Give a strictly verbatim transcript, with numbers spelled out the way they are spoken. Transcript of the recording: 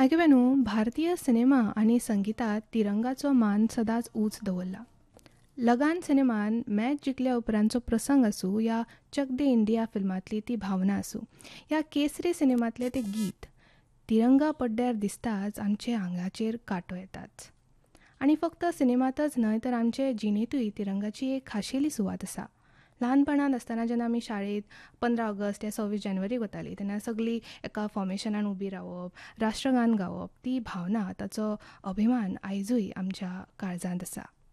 आयगवेनो भारतीय सिनेमा आणि संगीतात तिरंगाचो मान सदांच उंच दवरला. लगान सिनेमान मॅच जिखल्या उपरांतचो प्रसंग आसूं या चक दे इंडिया फिल्मांतली ती भावना आसूं या केसरी सिनेमांतलें तें गीत, तिरंगा पड्ड्यार दिसताच आमचे आंगाचेर कांटो येताच. आनी फक्त सिनेमांतच न्हय तर आमचे जिणेंतूय तिरंगाची एक खाशेली सुवात आसा. ल्हानपणांत आसतना जेन्ना आमी शाळेंत पंदरा ऑगस्ट या सव्वीस जानेवारी वतालीं तेन्ना सगळीं एका फॉर्मेशनान उबी रावप, राष्ट्रगान गावप, ती भावना ताचो अभिमान आयजूय आमच्या काळजांत आसा.